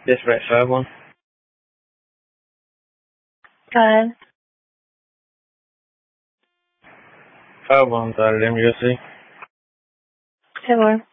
Dispatch 5-1. 5. 5-1's out of MUSC. 10-1.